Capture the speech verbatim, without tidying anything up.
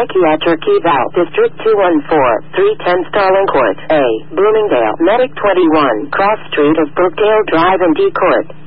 Psychiatric Eval, District two one four, three ten Starling Court, A, Bloomingdale, Medic twenty-one, Cross Street of Brookdale Drive and D Court.